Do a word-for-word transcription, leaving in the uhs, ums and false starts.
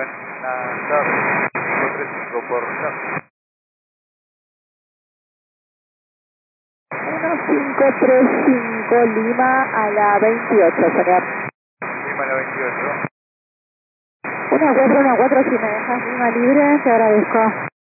Nazar cinco tres cinco por Nazar. uno cinco tres cinco Lima a la veintiocho, señor. Lima a la veintiocho. uno cuatro uno cuatro, si me dejas Lima libre, te agradezco.